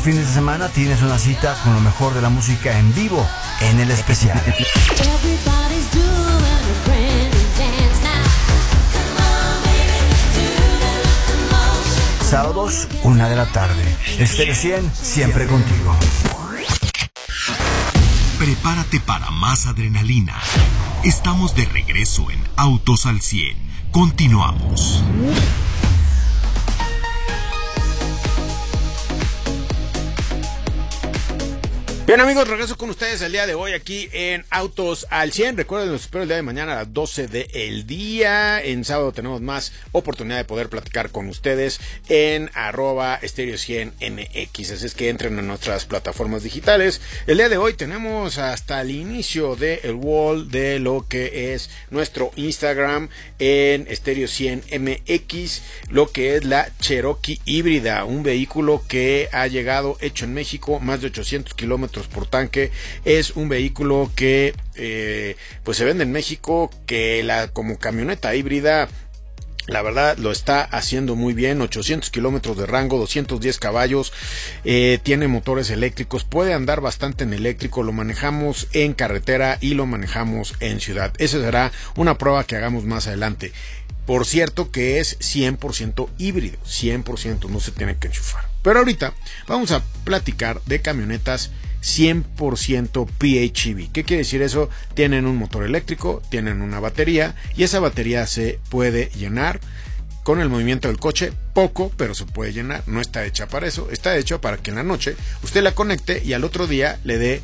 fines de semana tienes una cita con lo mejor de la música en vivo en El Especial. Sábados, 1 de la tarde. Estéreo 100, siempre contigo. Prepárate para más adrenalina. Estamos de regreso en Autos al 100. Continuamos. Bien, amigos, regreso con ustedes el día de hoy aquí en Autos al 100. Recuerden, los espero el día de mañana a las 12 del día. En sábado tenemos más oportunidad de poder platicar con ustedes en @Stereo100MX. Así es que entren a nuestras plataformas digitales. El día de hoy tenemos hasta el inicio del wall de lo que es nuestro Instagram en Stereo100MX, lo que es la Cherokee híbrida, un vehículo que ha llegado hecho en México, más de 800 kilómetros por tanque. Es un vehículo que pues se vende en México, que como camioneta híbrida la verdad lo está haciendo muy bien. 800 kilómetros de rango, 210 caballos, tiene motores eléctricos, puede andar bastante en eléctrico. Lo manejamos en carretera y lo manejamos en ciudad. Esa será una prueba que hagamos más adelante. Por cierto que es 100% híbrido, 100%, no se tiene que enchufar. Pero ahorita vamos a platicar de camionetas 100% PHEV. ¿Qué quiere decir eso? Tienen un motor eléctrico, tienen una batería y esa batería se puede llenar con el movimiento del coche, poco, pero se puede llenar. No está hecha para eso, está hecha para que en la noche usted la conecte y al otro día le dé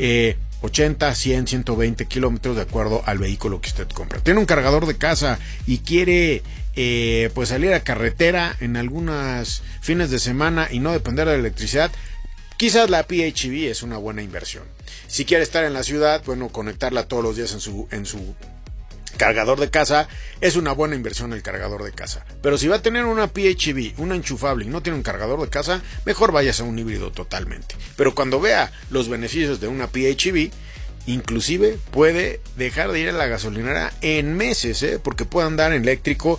80, 100, 120 kilómetros de acuerdo al vehículo que usted compra. Tiene un cargador de casa y quiere pues salir a carretera en algunos fines de semana y no depender de la electricidad. Quizás la PHEV es una buena inversión. Si quiere estar en la ciudad, bueno, conectarla todos los días en su cargador de casa es una buena inversión el cargador de casa. Pero si va a tener una PHEV, una enchufable y no tiene un cargador de casa, mejor vayas a un híbrido totalmente. Pero cuando vea los beneficios de una PHEV, inclusive puede dejar de ir a la gasolinera en meses, porque puede andar en eléctrico.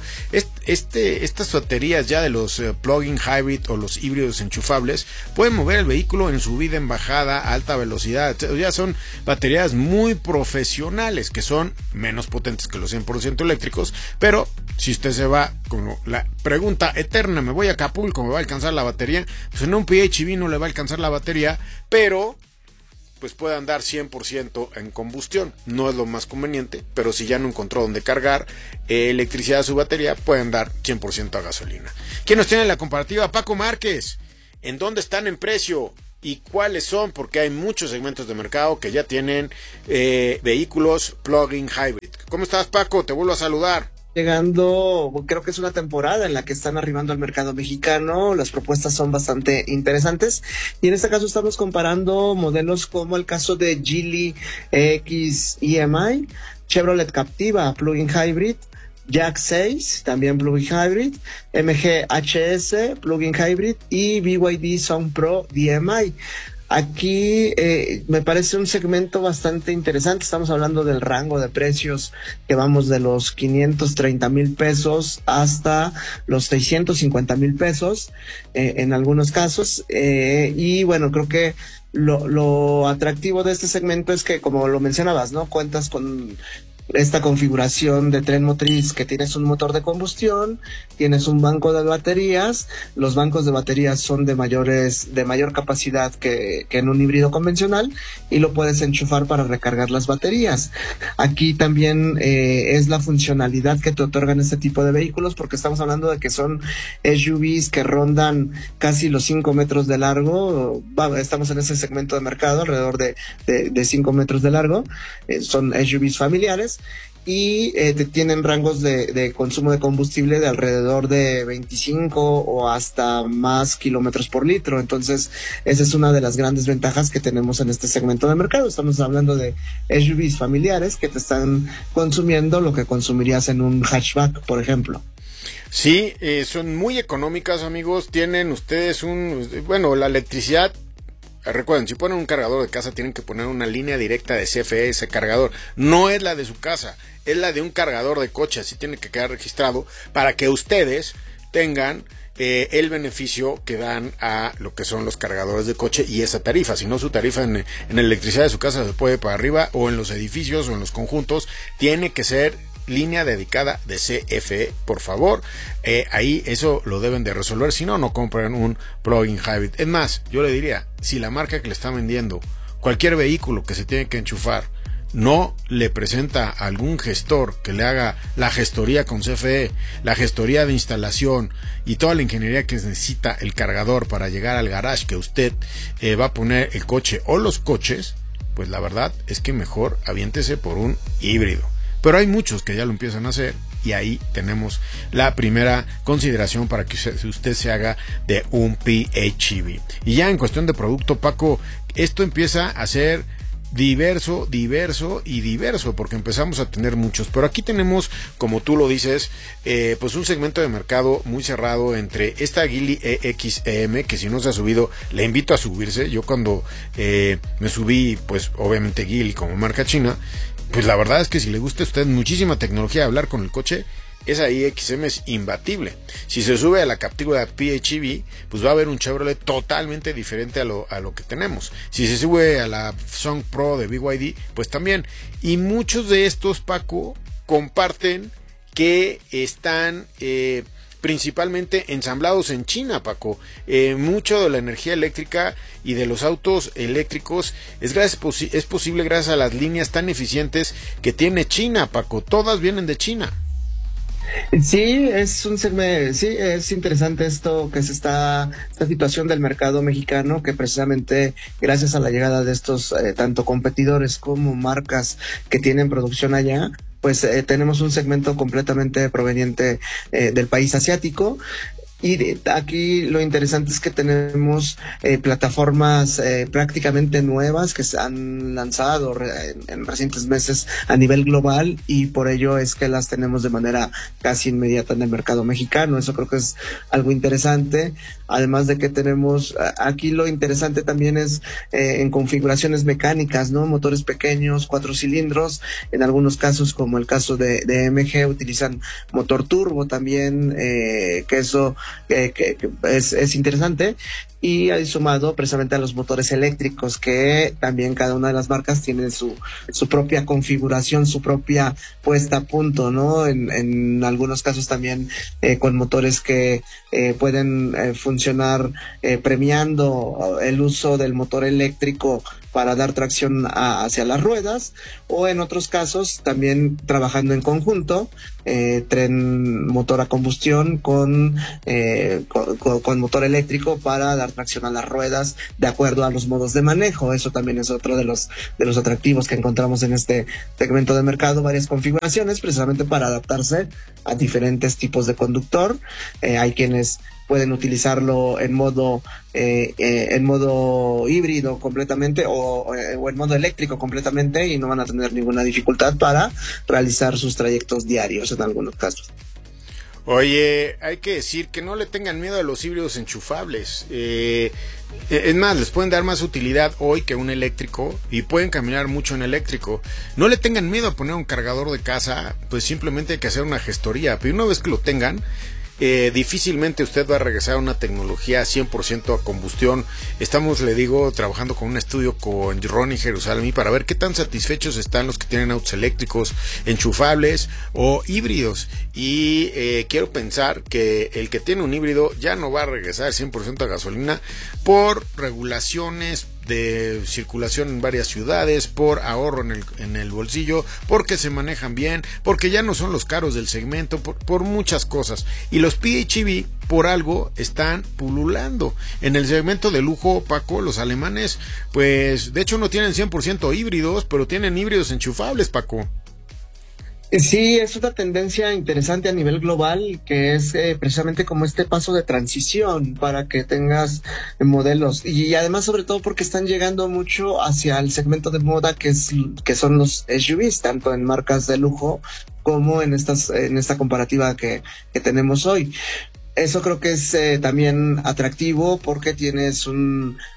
Estas baterías ya de los plug-in hybrid o los híbridos enchufables pueden mover el vehículo en subida, en bajada, a alta velocidad. Ya son baterías muy profesionales que son menos potentes que los 100% eléctricos, pero si usted se va con la pregunta eterna, ¿me voy a Acapulco? ¿Me va a alcanzar la batería? Pues en un PHEV no le va a alcanzar la batería, pero pues puede andar 100% en combustión. No es lo más conveniente, pero si ya no encontró dónde cargar electricidad a su batería, puede andar 100% a gasolina. ¿Quién nos tiene la comparativa? Paco Márquez. ¿En dónde están en precio? ¿Y cuáles son? Porque hay muchos segmentos de mercado que ya tienen vehículos plug-in hybrid. ¿Cómo estás, Paco? Te vuelvo a saludar. Llegando, creo que es una temporada en la que están arribando al mercado mexicano, las propuestas son bastante interesantes y en este caso estamos comparando modelos como el caso de Geely X EMI, Chevrolet Captiva Plug-in Hybrid, Jack 6, también Plug-in Hybrid, MG HS Plug-in Hybrid y BYD Sound Pro DMI. Aquí me parece un segmento bastante interesante. Estamos hablando del rango de precios que vamos de los 530,000 pesos hasta los 650,000 pesos en algunos casos. Y bueno, creo que lo atractivo de este segmento es que, como lo mencionabas, ¿no? Cuentas con esta configuración de tren motriz, que tienes un motor de combustión, tienes un banco de baterías. Los bancos de baterías son de mayor capacidad que en un híbrido convencional y lo puedes enchufar para recargar las baterías. Aquí también es la funcionalidad que te otorgan este tipo de vehículos, porque estamos hablando de que son SUVs que rondan casi los 5 metros de largo. Estamos en ese segmento de mercado alrededor de 5 metros de largo. Son SUVs familiares y tienen rangos de consumo de combustible de alrededor de 25 o hasta más kilómetros por litro. Entonces esa es una de las grandes ventajas que tenemos en este segmento de mercado. Estamos hablando de SUVs familiares que te están consumiendo lo que consumirías en un hatchback, por ejemplo. Sí, son muy económicas, amigos. Tienen ustedes la electricidad. Recuerden, si ponen un cargador de casa, tienen que poner una línea directa de CFE, ese cargador. No es la de su casa, es la de un cargador de coche. Así tiene que quedar registrado para que ustedes tengan el beneficio que dan a lo que son los cargadores de coche y esa tarifa. Si no, su tarifa en electricidad de su casa se puede para arriba, o en los edificios o en los conjuntos tiene que ser línea dedicada de CFE, por favor. Ahí eso lo deben de resolver, si no, no compren un plug-in hybrid. Es más, yo le diría, si la marca que le está vendiendo cualquier vehículo que se tiene que enchufar no le presenta a algún gestor que le haga la gestoría con CFE, la gestoría de instalación y toda la ingeniería que necesita el cargador para llegar al garage que usted va a poner el coche o los coches, pues la verdad es que mejor aviéntese por un híbrido. Pero hay muchos que ya lo empiezan a hacer, y ahí tenemos la primera consideración para que usted se haga de un PHEV. Y ya en cuestión de producto, Paco, esto empieza a ser diverso, porque empezamos a tener muchos, pero aquí tenemos, como tú lo dices, pues un segmento de mercado muy cerrado entre esta Geely EXM, que si no se ha subido, le invito a subirse. Yo cuando me subí, pues obviamente Geely como marca china, pues la verdad es que si le gusta a usted muchísima tecnología de hablar con el coche, esa iXM es imbatible. Si se sube a la Captiva PHEV, pues va a haber un Chevrolet totalmente diferente a lo que tenemos. Si se sube a la Song Pro de BYD, pues también. Y muchos de estos, Paco, comparten que están principalmente ensamblados en China, Paco. Mucho de la energía eléctrica y de los autos eléctricos es posible gracias a las líneas tan eficientes que tiene China, Paco. Todas vienen de China. Sí, es un segmento, sí, es interesante esto que esta situación del mercado mexicano, que precisamente gracias a la llegada de estos tanto competidores como marcas que tienen producción allá, pues tenemos un segmento completamente proveniente del país asiático. Y aquí lo interesante es que tenemos plataformas prácticamente nuevas que se han lanzado en recientes meses a nivel global, y por ello es que las tenemos de manera casi inmediata en el mercado mexicano. Eso creo que es algo interesante. Además de que tenemos, aquí lo interesante también es en configuraciones mecánicas, ¿no? Motores pequeños, 4 cilindros, en algunos casos, como el caso de MG, utilizan motor turbo también, que eso que es interesante. Y ahí sumado precisamente a los motores eléctricos, que también cada una de las marcas tiene su propia configuración, su propia puesta a punto, ¿no? En algunos casos también con motores que pueden funcionar premiando el uso del motor eléctrico para dar tracción hacia las ruedas, o en otros casos también trabajando en conjunto, tren motor a combustión con motor eléctrico para dar tracción a las ruedas de acuerdo a los modos de manejo. Eso también es otro de los atractivos que encontramos en este segmento de mercado, varias configuraciones precisamente para adaptarse a diferentes tipos de conductor. Hay quienes pueden utilizarlo en modo híbrido completamente o en modo eléctrico completamente, y no van a tener ninguna dificultad para realizar sus trayectos diarios en algunos casos. Oye, hay que decir que no le tengan miedo a los híbridos enchufables. Es más, les pueden dar más utilidad hoy que un eléctrico, y pueden caminar mucho en eléctrico. No le tengan miedo a poner un cargador de casa, pues simplemente hay que hacer una gestoría. Pero una vez que lo tengan, difícilmente usted va a regresar a una tecnología 100% a combustión. Estamos, le digo, trabajando con un estudio con Ronnie Jerusalem para ver qué tan satisfechos están los que tienen autos eléctricos, enchufables o híbridos. Y quiero pensar que el que tiene un híbrido ya no va a regresar 100% a gasolina por regulaciones de circulación en varias ciudades, por ahorro en el bolsillo, porque se manejan bien, porque ya no son los caros del segmento, por muchas cosas. Y los PHEV por algo están pululando en el segmento de lujo, Paco. Los alemanes, pues de hecho no tienen 100% híbridos, pero tienen híbridos enchufables, Paco. Sí, es una tendencia interesante a nivel global, que es precisamente como este paso de transición para que tengas modelos, y además sobre todo porque están llegando mucho hacia el segmento de moda que son los SUVs, tanto en marcas de lujo como en esta comparativa que tenemos hoy. Eso creo que es también atractivo porque tienes un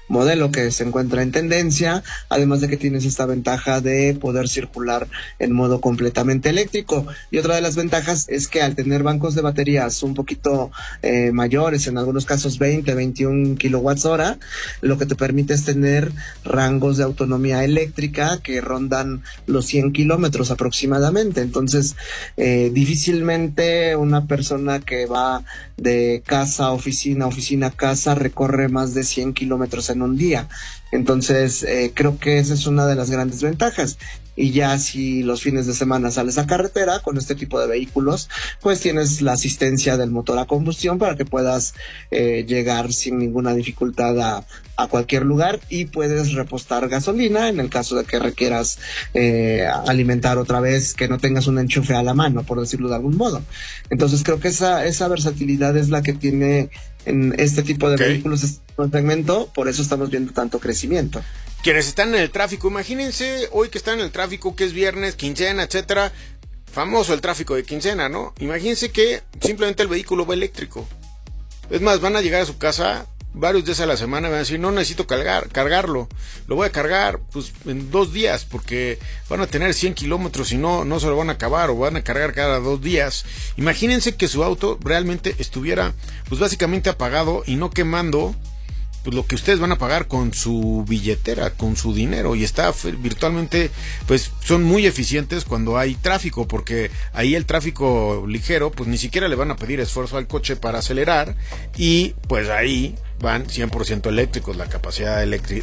modelo que se encuentra en tendencia, además de que tienes esta ventaja de poder circular en modo completamente eléctrico. Y otra de las ventajas es que al tener bancos de baterías un poquito mayores, en algunos casos 20-21 kilowatts hora, lo que te permite es tener rangos de autonomía eléctrica que rondan los 100 kilómetros aproximadamente. Entonces, difícilmente una persona que va de casa a oficina, oficina a casa, recorre más de 100 kilómetros en un día. Entonces, creo que esa es una de las grandes ventajas. Y ya si los fines de semana sales a carretera con este tipo de vehículos, pues tienes la asistencia del motor a combustión para que puedas llegar sin ninguna dificultad a cualquier lugar, y puedes repostar gasolina en el caso de que requieras alimentar otra vez, que no tengas un enchufe a la mano, por decirlo de algún modo. Entonces creo que esa versatilidad es la que tiene en este tipo de vehículos, este segmento, por eso estamos viendo tanto crecimiento. Quienes están en el tráfico, imagínense hoy que están en el tráfico, que es viernes, quincena, etcétera, famoso el tráfico de quincena, ¿no? Imagínense que simplemente el vehículo va eléctrico. Es más, van a llegar a su casa varios días a la semana y van a decir, no necesito cargarlo, lo voy a cargar pues en 2 días, porque van a tener 100 kilómetros y no se lo van a acabar, o van a cargar cada 2 días. Imagínense que su auto realmente estuviera pues básicamente apagado y no quemando pues lo que ustedes van a pagar con su billetera, con su dinero, y está virtualmente, pues son muy eficientes cuando hay tráfico, porque ahí el tráfico ligero, pues ni siquiera le van a pedir esfuerzo al coche para acelerar, y pues ahí van 100% eléctricos. La capacidad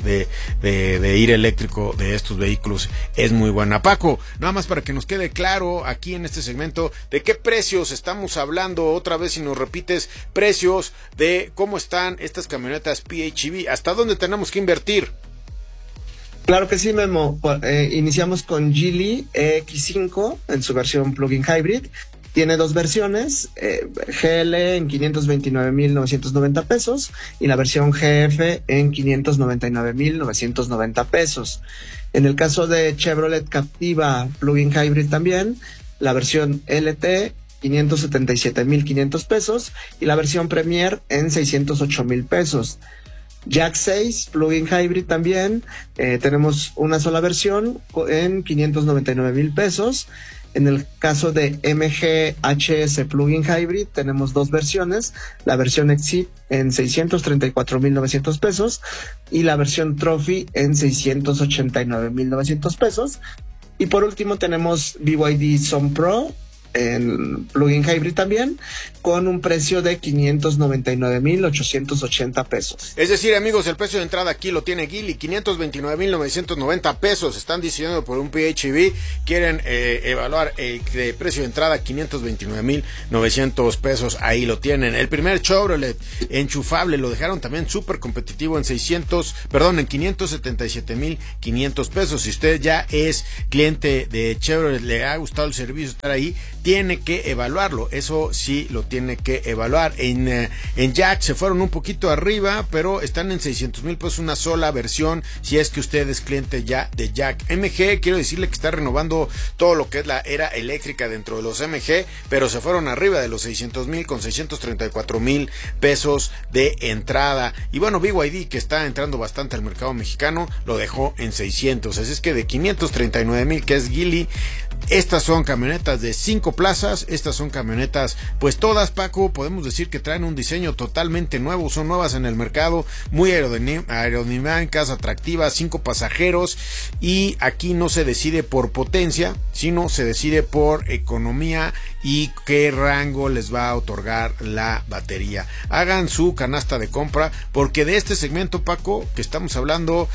de ir eléctrico de estos vehículos es muy buena. Paco, nada más para que nos quede claro aquí en este segmento, ¿de qué precios estamos hablando? Otra vez, si nos repites precios de cómo están estas camionetas PHEV, ¿hasta dónde tenemos que invertir? Claro que sí, Memo. Iniciamos con Geely EX5 en su versión plug-in hybrid. Tiene 2 versiones, GL en 529,990 pesos y la versión GF en 599,990 pesos. En el caso de Chevrolet Captiva plug-in hybrid también, la versión LT 577,500 pesos y la versión Premier en 608,000 pesos. Jack 6 plug-in hybrid también, tenemos una sola versión en 599,000 pesos. En el caso de MG HS plug-in hybrid tenemos 2 versiones, la versión Exit en 634,900 pesos y la versión Trophy en 689,900 pesos. Y por último tenemos BYD Sun Pro en plug-in hybrid también, con un precio de 599,880 pesos. Es decir, amigos, el precio de entrada aquí lo tiene Geely, 529,990 pesos. Están diciendo por un PHEV, quieren evaluar el precio de entrada 529,900 pesos. Ahí lo tienen. El primer Chevrolet enchufable lo dejaron también súper competitivo en 577,500 pesos. Si usted ya es cliente de Chevrolet, le ha gustado el servicio, estar ahí, tiene que evaluarlo. Eso sí lo tiene que evaluar. En Jack se fueron un poquito arriba, pero están en 600,000 pesos una sola versión, si es que usted es cliente ya de Jack. MG, quiero decirle que está renovando todo lo que es la era eléctrica dentro de los MG, pero se fueron arriba de los 600,000 con 634,000 pesos de entrada. Y bueno, BYD, que está entrando bastante al mercado mexicano, lo dejó en 600. Así es que de 539,000, que es Geely, estas son camionetas de 5 plazas. Estas son camionetas, pues todas, Paco, podemos decir que traen un diseño totalmente nuevo, son nuevas en el mercado, muy aerodinámicas, atractivas, 5 pasajeros, y aquí no se decide por potencia, sino se decide por economía y qué rango les va a otorgar la batería. Hagan su canasta de compra, porque de este segmento, Paco, que estamos hablando,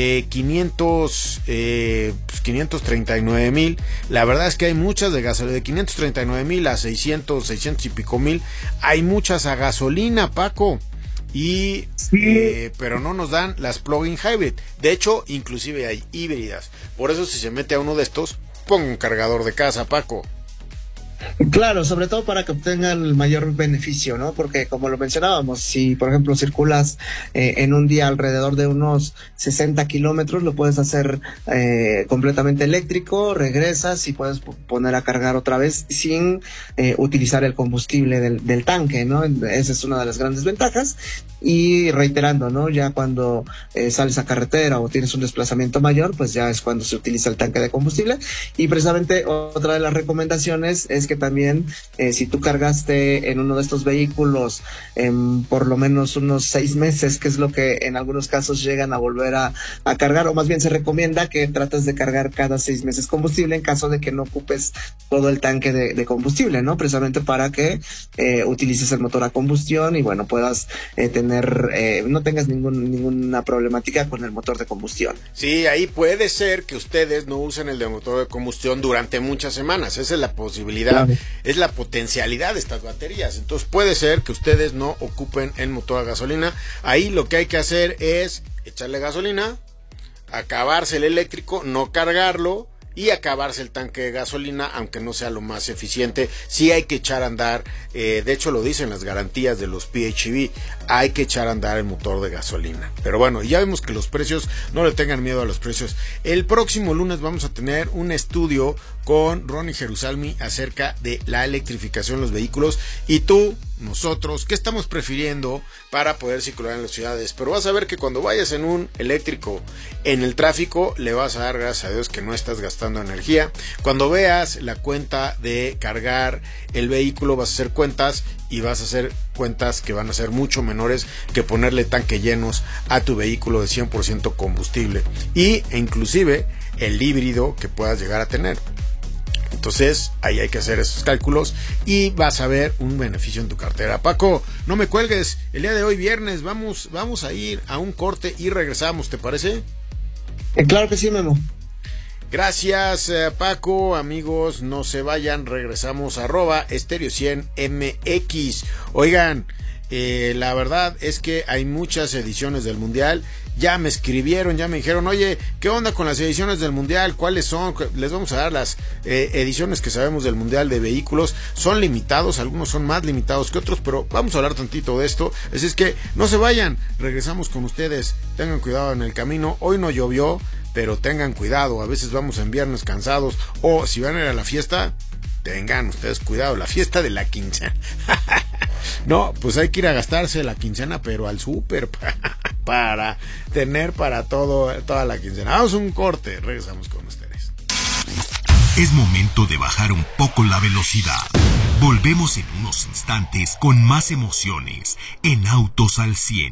539,000, la verdad es que hay muchas de gasolina, de 539,000 a 600 y pico mil, hay muchas a gasolina, Paco, y pero no nos dan las plug-in hybrid. De hecho, inclusive hay híbridas. Por eso, si se mete a uno de estos, ponga un cargador de casa, Paco. Claro, sobre todo para que obtenga el mayor beneficio, ¿no? Porque como lo mencionábamos, si por ejemplo circulas en un día alrededor de unos 60 kilómetros, lo puedes hacer completamente eléctrico, regresas y puedes poner a cargar otra vez sin utilizar el combustible del tanque, ¿no? Esa es una de las grandes ventajas. Y reiterando, ¿no? Ya cuando sales a carretera o tienes un desplazamiento mayor, pues ya es cuando se utiliza el tanque de combustible. Y precisamente otra de las recomendaciones es que también si tú cargaste en uno de estos vehículos por lo menos unos 6 meses, que es lo que en algunos casos llegan a volver a cargar, o más bien se recomienda que trates de cargar cada 6 meses combustible en caso de que no ocupes todo el tanque de combustible, ¿no? Precisamente para que utilices el motor a combustión y bueno, puedas no tengas ninguna problemática con el motor de combustión. Sí, ahí puede ser que ustedes no usen el de motor de combustión durante muchas semanas. Esa es la posibilidad, claro. Es la potencialidad de estas baterías. Entonces puede ser que ustedes no ocupen el motor a gasolina. Ahí lo que hay que hacer es echarle gasolina, acabarse el eléctrico, no cargarlo y acabarse el tanque de gasolina, aunque no sea lo más eficiente. Sí hay que echar a andar, de hecho lo dicen las garantías de los PHEV, hay que echar a andar el motor de gasolina. Pero bueno, ya vemos que los precios, no le tengan miedo a los precios. El próximo lunes vamos a tener un estudio con Ronnie Jerusalmi acerca de la electrificación de los vehículos, y tú, nosotros, ¿qué estamos prefiriendo para poder circular en las ciudades? Pero vas a ver que cuando vayas en un eléctrico en el tráfico, le vas a dar gracias a Dios que no estás gastando energía. Cuando veas la cuenta de cargar el vehículo, vas a hacer cuentas y vas a hacer cuentas que van a ser mucho menores que ponerle tanque llenos a tu vehículo de 100% combustible e inclusive el híbrido que puedas llegar a tener. Entonces ahí hay que hacer esos cálculos y vas a ver un beneficio en tu cartera. Paco, no me cuelgues, el día de hoy viernes vamos a ir a un corte y regresamos, ¿te parece? Claro que sí, Memo. Gracias, Paco. Amigos, no se vayan, regresamos a @Estéreo 100 MX. Oigan, la verdad es que hay muchas ediciones del Mundial. Ya me escribieron, ya me dijeron, oye, ¿qué onda con las ediciones del Mundial? ¿Cuáles son? Les vamos a dar las ediciones que sabemos del Mundial de vehículos. Son limitados, algunos son más limitados que otros, pero vamos a hablar tantito de esto. Así es que no se vayan, regresamos con ustedes. Tengan cuidado en el camino. Hoy no llovió, pero tengan cuidado. A veces vamos en viernes cansados, o si van a ir a la fiesta, tengan ustedes cuidado, la fiesta de la quincena. No, pues hay que ir a gastarse la quincena, pero al súper para tener para toda la quincena. Vamos a un corte, regresamos con ustedes. Es momento de bajar un poco la velocidad. Volvemos en unos instantes con más emociones en Autos al 100.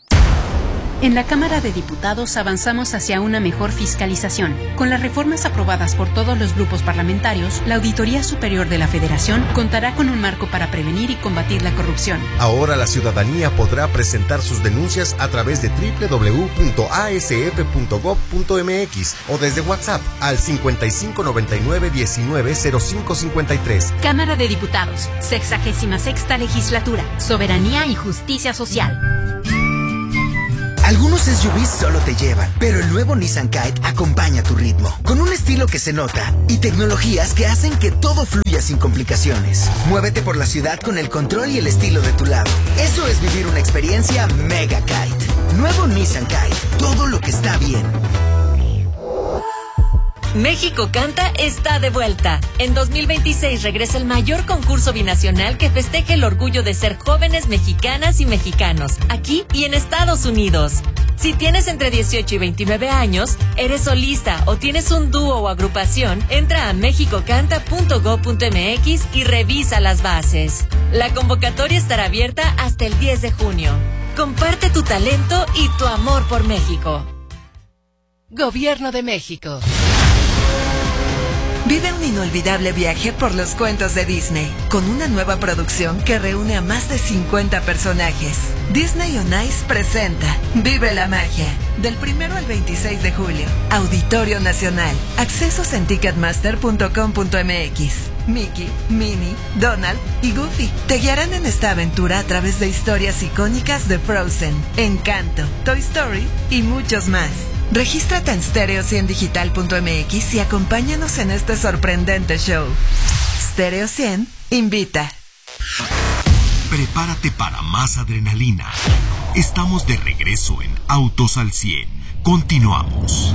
En la Cámara de Diputados avanzamos hacia una mejor fiscalización. Con las reformas aprobadas por todos los grupos parlamentarios, la Auditoría Superior de la Federación contará con un marco para prevenir y combatir la corrupción. Ahora la ciudadanía podrá presentar sus denuncias a través de www.asf.gov.mx o desde WhatsApp al 5599190553. Cámara de Diputados, 66ª Legislatura, Soberanía y Justicia Social. Algunos SUVs solo te llevan, pero el nuevo Nissan Kite acompaña tu ritmo, con un estilo que se nota y tecnologías que hacen que todo fluya sin complicaciones. Muévete por la ciudad con el control y el estilo de tu lado. Eso es vivir una experiencia Mega Kite. Nuevo Nissan Kite, todo lo que está bien. México Canta está de vuelta. En 2026 regresa el mayor concurso binacional que festeja el orgullo de ser jóvenes mexicanas y mexicanos, aquí y en Estados Unidos. Si tienes entre 18 y 29 años, eres solista o tienes un dúo o agrupación, entra a mexicocanta.gov.mx y revisa las bases. La convocatoria estará abierta hasta el 10 de junio. Comparte tu talento y tu amor por México. Gobierno de México. Vive un inolvidable viaje por los cuentos de Disney, con una nueva producción que reúne a más de 50 personajes. Disney on Ice presenta Vive la Magia, del 1 al 26 de julio. Auditorio Nacional. Accesos en ticketmaster.com.mx. Mickey, Minnie, Donald y Goofy te guiarán en esta aventura a través de historias icónicas de Frozen, Encanto, Toy Story y muchos más. Regístrate en stereo100digital.mx y acompáñanos en este sorprendente show. Stereo 100 invita. Prepárate para más adrenalina. Estamos de regreso en Autos al 100. Continuamos.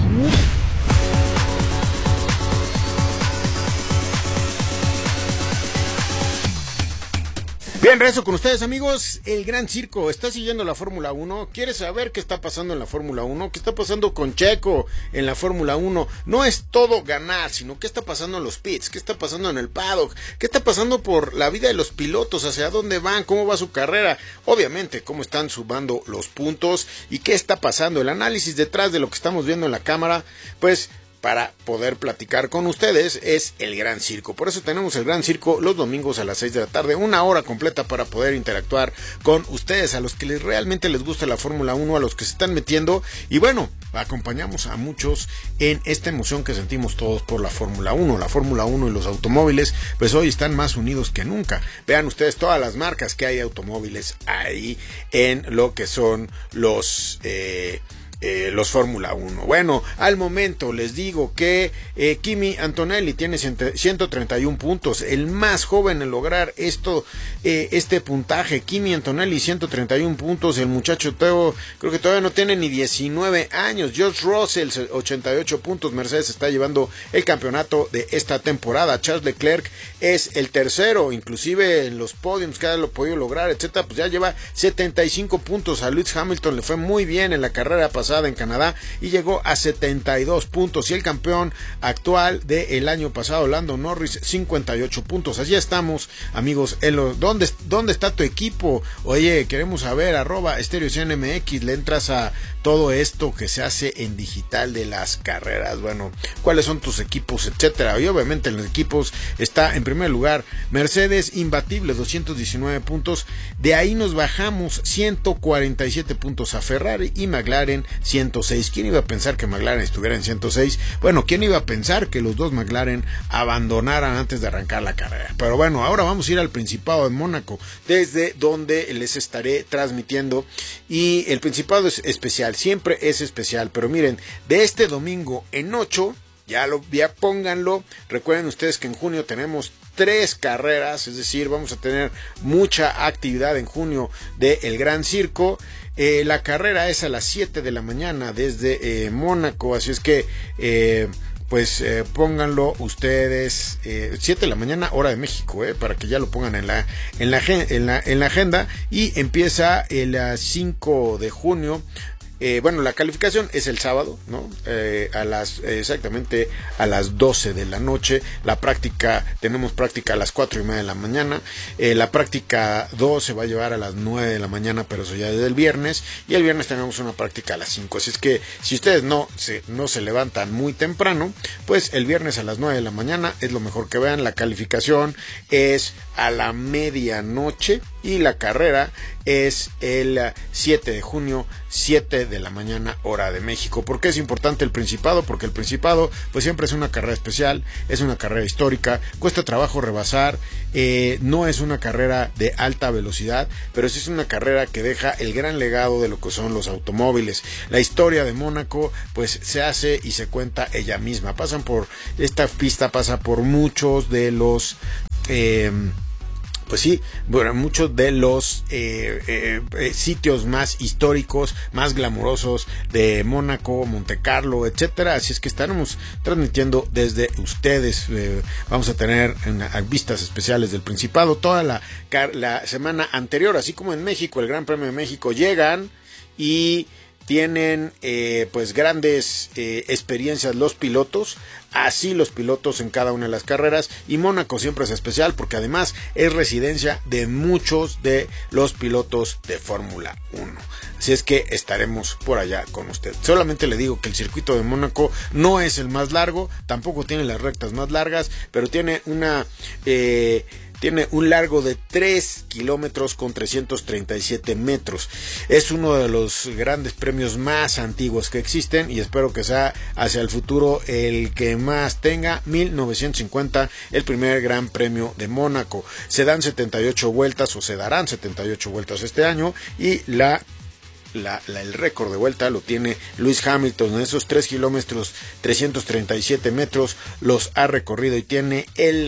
Bien, regreso con ustedes, amigos. El Gran Circo está siguiendo la Fórmula 1. ¿Quieres saber qué está pasando en la Fórmula 1? ¿Qué está pasando con Checo en la Fórmula 1? No es todo ganar, sino qué está pasando en los pits, qué está pasando en el paddock, qué está pasando por la vida de los pilotos, hacia dónde van, cómo va su carrera, obviamente cómo están sumando los puntos y qué está pasando, el análisis detrás de lo que estamos viendo en la cámara, pues para poder platicar con ustedes es el Gran Circo. Por eso tenemos el Gran Circo los domingos a las 6 de la tarde, una hora completa para poder interactuar con ustedes, a los que realmente les gusta la Fórmula 1, a los que se están metiendo, y bueno, acompañamos a muchos en esta emoción que sentimos todos por la Fórmula 1. La Fórmula 1 y los automóviles, pues hoy están más unidos que nunca. Vean ustedes todas las marcas que hay de automóviles ahí en lo que son los Fórmula 1. Bueno, al momento les digo que Kimi Antonelli tiene 131 puntos, el más joven en lograr este puntaje. Kimi Antonelli 131 puntos, el muchacho creo que todavía no tiene ni 19 años. George Russell 88 puntos, Mercedes está llevando el campeonato de esta temporada. Charles Leclerc es el tercero, inclusive en los podiums que lo ha podido lograr, etcétera, pues ya lleva 75 puntos. A Lewis Hamilton le fue muy bien en la carrera pasada en Canadá y llegó a 72 puntos, y el campeón actual del año pasado, Lando Norris, 58 puntos. Así estamos, amigos. ¿Dónde está tu equipo? Oye, queremos saber, @StereoCNMX, le entras a todo esto que se hace en digital de las carreras. Bueno, ¿cuáles son tus equipos, etcétera? Y obviamente en los equipos está en primer lugar Mercedes, imbatible, 219 puntos. De ahí nos bajamos 147 puntos a Ferrari y McLaren 106. ¿Quién iba a pensar que McLaren estuviera en 106? Bueno, ¿quién iba a pensar que los dos McLaren abandonaran antes de arrancar la carrera? Pero bueno, ahora vamos a ir al Principado de Mónaco, desde donde les estaré transmitiendo, y el Principado es especial, siempre es especial, pero miren, de este domingo en 8, ya pónganlo, recuerden ustedes que en junio tenemos 3 carreras, es decir, vamos a tener mucha actividad en junio del Gran Circo. La carrera es a las 7 de la mañana desde Mónaco, así es que pónganlo ustedes, 7 de la mañana hora de México, para que ya lo pongan en la agenda, y empieza el 5 de junio. La calificación es el sábado, ¿no? Exactamente a las 12 de la noche. Tenemos práctica a las 4:30 de la mañana. La práctica 2 se va a llevar a las 9 de la mañana, pero eso ya es del viernes. Y el viernes tenemos una práctica a las 5. Así es que si ustedes no se levantan muy temprano, pues el viernes a las 9 de la mañana es lo mejor que vean. La calificación es a la medianoche y la carrera es el 7 de junio, 7 de la mañana hora de México. ¿Por qué es importante el Principado? Porque el Principado pues siempre es una carrera especial, es una carrera histórica, cuesta trabajo rebasar, no es una carrera de alta velocidad, pero sí es una carrera que deja el gran legado de lo que son los automóviles. La historia de Mónaco pues se hace y se cuenta ella misma. Esta pista pasa por muchos de los muchos de los sitios más históricos, más glamurosos de Mónaco, Montecarlo, etcétera. Así es que estaremos transmitiendo desde ustedes. Vamos a tener vistas especiales del Principado toda la semana anterior, así como en México, el Gran Premio de México, llegan y tienen grandes experiencias los pilotos, así los pilotos en cada una de las carreras, y Mónaco siempre es especial porque además es residencia de muchos de los pilotos de Fórmula 1. Así es que estaremos por allá con usted. Solamente le digo que el circuito de Mónaco no es el más largo, tampoco tiene las rectas más largas, pero tiene un largo de 3 kilómetros con 337 metros. Es uno de los grandes premios más antiguos que existen, y espero que sea hacia el futuro el que más tenga. 1950, el primer Gran Premio de Mónaco. Se dan 78 vueltas, o se darán 78 vueltas este año, y el récord de vuelta lo tiene Lewis Hamilton. En esos 3 kilómetros 337 metros los ha recorrido, y tiene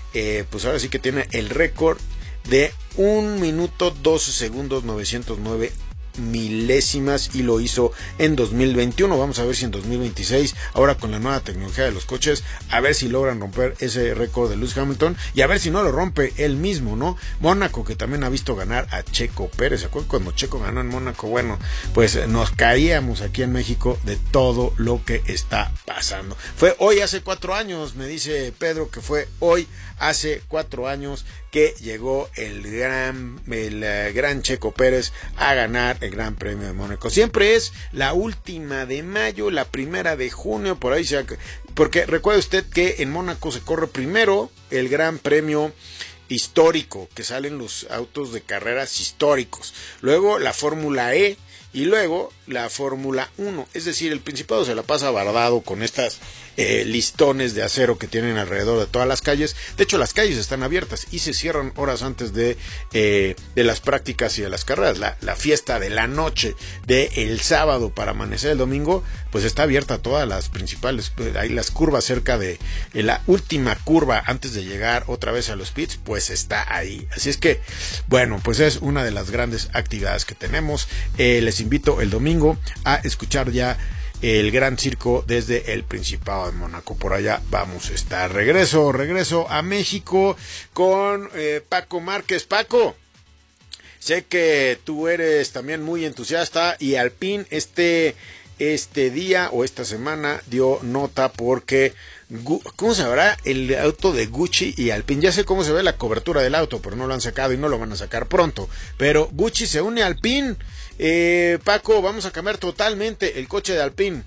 pues ahora sí que tiene el récord de 1 minuto 12 segundos 909 milésimas, y lo hizo en 2021. Vamos a ver si en 2026, ahora con la nueva tecnología de los coches, a ver si logran romper ese récord de Lewis Hamilton, y a ver si no lo rompe él mismo, ¿no? Mónaco, que también ha visto ganar a Checo Pérez. ¿Se acuerdan cuando Checo ganó en Mónaco? Bueno, pues nos caíamos aquí en México de todo lo que está pasando. Fue hoy hace 4 años, me dice Pedro, que fue hoy hace 4 años que llegó el gran Checo Pérez a ganar el Gran Premio de Mónaco. Siempre es la última de mayo, la primera de junio, por ahí porque recuerde usted que en Mónaco se corre primero el Gran Premio histórico, que salen los autos de carreras históricos, luego la Fórmula E y luego la Fórmula 1. Es decir, el Principado se la pasa bardado con estas listones de acero que tienen alrededor de todas las calles. De hecho, las calles están abiertas y se cierran horas antes de las prácticas y de las carreras. La fiesta de la noche del sábado para amanecer el domingo, pues está abierta todas las principales, hay las curvas cerca de la última curva antes de llegar otra vez a los pits, pues está ahí. Así es que, bueno, pues es una de las grandes actividades que tenemos. Les invito el domingo a escuchar ya el Gran Circo desde el Principado de Mónaco. Por allá vamos a estar. Regreso a México con Paco Márquez. Paco, sé que tú eres también muy entusiasta, y Alpine este día o esta semana dio nota porque ¿cómo se verá el auto de Gucci y Alpine? Ya sé cómo se ve la cobertura del auto, pero no lo han sacado y no lo van a sacar pronto. Pero Gucci se une a Alpine. Paco, vamos a cambiar totalmente el coche de Alpine.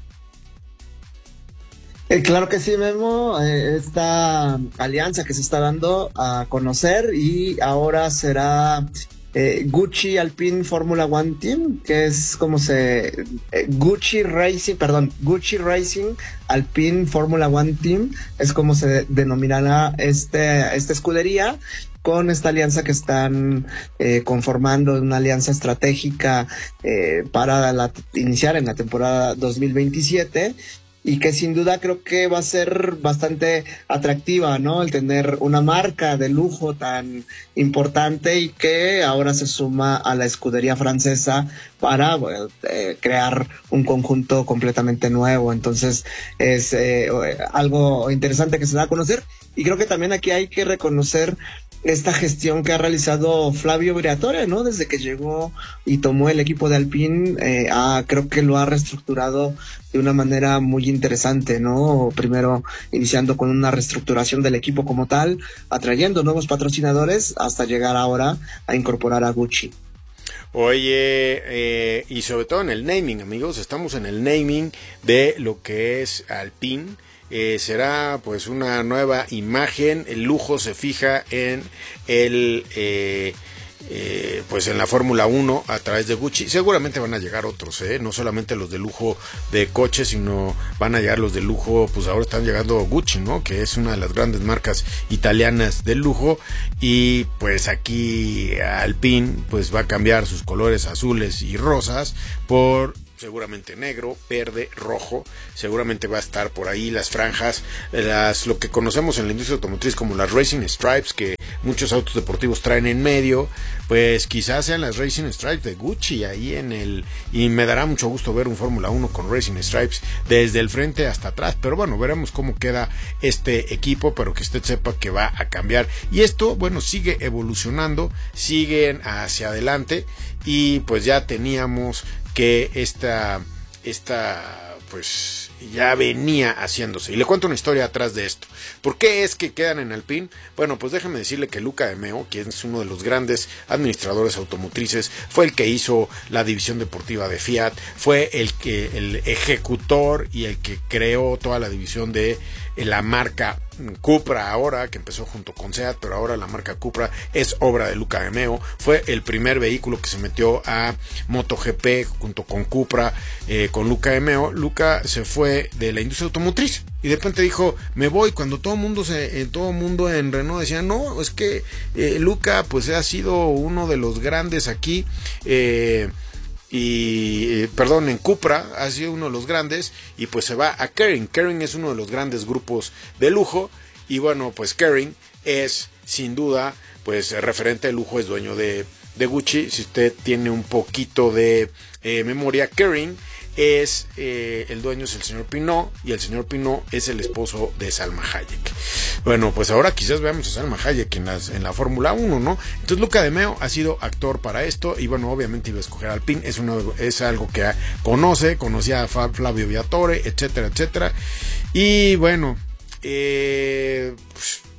Claro que sí, Memo. Esta alianza que se está dando a conocer, y ahora será Gucci Alpine Formula One Team, que es como Gucci Racing Alpine Formula One Team, es como se denominará esta escudería, con esta alianza que están conformando, una alianza estratégica para iniciar en la temporada 2027, y que sin duda creo que va a ser bastante atractiva, ¿no? El tener una marca de lujo tan importante y que ahora se suma a la escudería francesa para crear un conjunto completamente nuevo. Entonces es algo interesante que se da a conocer, y creo que también aquí hay que reconocer esta gestión que ha realizado Flavio Briatore, ¿no? Desde que llegó y tomó el equipo de Alpine, creo que lo ha reestructurado de una manera muy interesante, ¿no? Primero iniciando con una reestructuración del equipo como tal, atrayendo nuevos patrocinadores, hasta llegar ahora a incorporar a Gucci. Oye, y sobre todo en el naming, amigos, estamos en el naming de lo que es Alpine. Será pues una nueva imagen. El lujo se fija en pues en la Fórmula 1 a través de Gucci. Seguramente van a llegar otros, no solamente los de lujo de coches, sino van a llegar los de lujo. Pues ahora están llegando Gucci, ¿no? Que es una de las grandes marcas italianas del lujo, y pues aquí Alpine pues va a cambiar sus colores azules y rosas por seguramente negro, verde, rojo. Seguramente va a estar por ahí las franjas, lo que conocemos en la industria automotriz como las Racing Stripes, que muchos autos deportivos traen en medio. Pues quizás sean las Racing Stripes de Gucci ahí y me dará mucho gusto ver un Fórmula 1 con Racing Stripes desde el frente hasta atrás. Pero bueno, veremos cómo queda este equipo, pero que usted sepa que va a cambiar. Y esto, bueno, sigue evolucionando, siguen hacia adelante, y pues ya teníamos que esta pues ya venía haciéndose. Y le cuento una historia atrás de esto. ¿Por qué es que quedan en Alpine? Bueno, pues déjame decirle que Luca de Meo, quien es uno de los grandes administradores automotrices, fue el que hizo la división deportiva de Fiat, fue el ejecutor y el que creó toda la división de la marca Cupra, ahora que empezó junto con Seat, pero ahora la marca Cupra es obra de Luca de Meo. Fue el primer vehículo que se metió a MotoGP junto con Cupra, con Luca de Meo. Luca se fue de la industria automotriz y de repente dijo, me voy, cuando todo el mundo en Renault decía, no, es que Luca pues ha sido uno de los grandes aquí, en Cupra ha sido uno de los grandes, y pues se va a Kering. Kering es uno de los grandes grupos de lujo, Y bueno, pues Kering es sin duda, pues referente de lujo, es dueño de Gucci. Si usted tiene un poquito de memoria, Kering es el dueño es el señor Pinault, y el señor Pinault es el esposo de Salma Hayek. Bueno, pues ahora quizás veamos a Salma Hayek en la Fórmula 1, ¿no? Entonces Luca de Meo ha sido actor para esto, y bueno, obviamente iba a escoger Alpine, es algo que conocía a Flavio Briatore, etcétera, etcétera. Y bueno, pues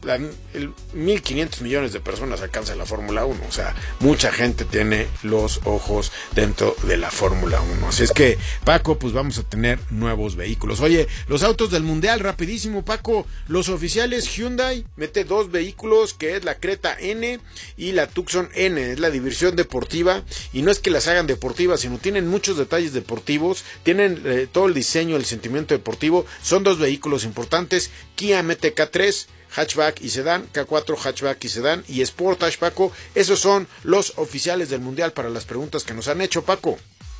1.500 millones de personas alcanza la Fórmula 1, o sea, mucha gente tiene los ojos dentro de la Fórmula 1, así es que, Paco, pues vamos a tener nuevos vehículos. Oye, los autos del Mundial, rapidísimo, Paco, los oficiales Hyundai mete 2 vehículos, que es la Creta N y la Tucson N, es la diversión deportiva, y no es que las hagan deportivas, sino tienen muchos detalles deportivos, tienen todo el diseño, el sentimiento deportivo. Son 2 vehículos importantes. Kia mete K3 hatchback y sedán, K4 hatchback y sedán, y Sportage, Paco. Esos son los oficiales del Mundial para las preguntas que nos han hecho, Paco.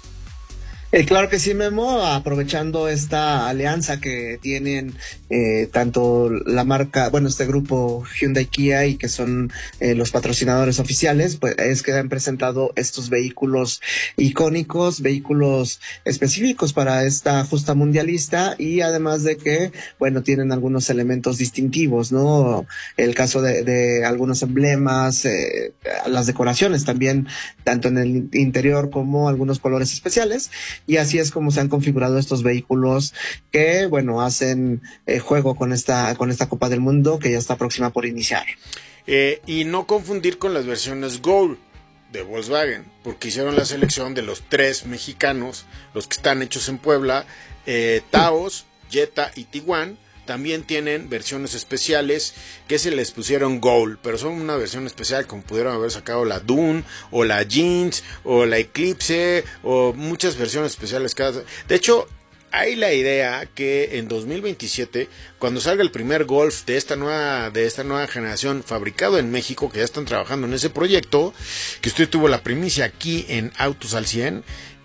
Claro que sí, Memo, aprovechando esta alianza que tienen tanto la marca, bueno, este grupo Hyundai Kia, y que son los patrocinadores oficiales, pues es que han presentado estos vehículos icónicos, vehículos específicos para esta justa mundialista, y además de que, bueno, tienen algunos elementos distintivos, ¿no? El caso de algunos emblemas, las decoraciones también, tanto en el interior como algunos colores especiales. Y así es como se han configurado estos vehículos que, bueno, hacen juego con esta Copa del Mundo que ya está próxima por iniciar. Y no confundir con las versiones Gol de Volkswagen, porque hicieron la selección de los 3 mexicanos, los que están hechos en Puebla, Taos, Jetta y Tiguan. También tienen versiones especiales que se les pusieron Gold, pero son una versión especial, como pudieron haber sacado la Dune o la Jeans o la Eclipse, o muchas versiones especiales. De hecho, hay la idea que en 2027, cuando salga el primer Golf de esta nueva generación fabricado en México, que ya están trabajando en ese proyecto, que usted tuvo la primicia aquí en Autos al 100,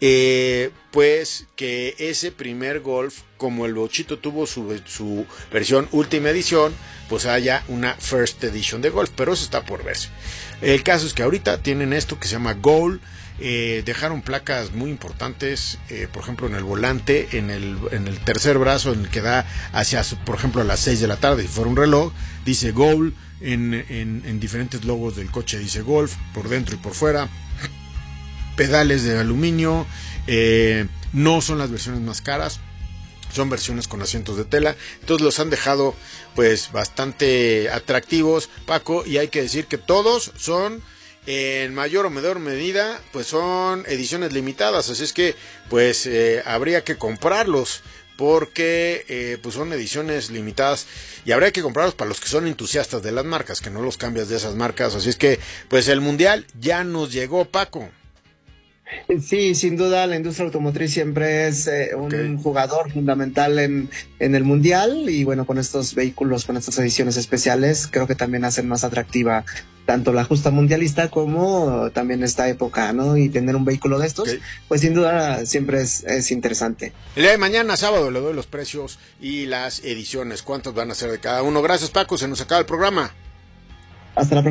pues que ese primer Golf, como el Bochito tuvo su versión última edición, pues haya una First Edition de Golf, pero eso está por verse. El caso es que ahorita tienen esto que se llama Gold. Dejaron placas muy importantes, por ejemplo en el volante, en el tercer brazo, en el que da hacia, por ejemplo, a las 6 de la tarde, si fuera un reloj, dice Gold. En diferentes logos del coche dice Golf, por dentro y por fuera. Pedales de aluminio, no son las versiones más caras, son versiones con asientos de tela, entonces los han dejado pues bastante atractivos, Paco, y hay que decir que todos son, en mayor o menor medida, pues son ediciones limitadas, así es que pues habría que comprarlos, porque pues son ediciones limitadas, y habría que comprarlos para los que son entusiastas de las marcas, que no los cambias de esas marcas. Así es que pues el Mundial ya nos llegó, Paco. Sí, sin duda la industria automotriz siempre es un jugador fundamental en el Mundial, y bueno, con estos vehículos, con estas ediciones especiales, creo que también hacen más atractiva tanto la justa mundialista como también esta época, ¿no? Y tener un vehículo de estos, pues sin duda siempre es interesante. El día de mañana, sábado, le doy los precios y las ediciones, cuántos van a ser de cada uno. Gracias, Paco, se nos acaba el programa. Hasta la próxima.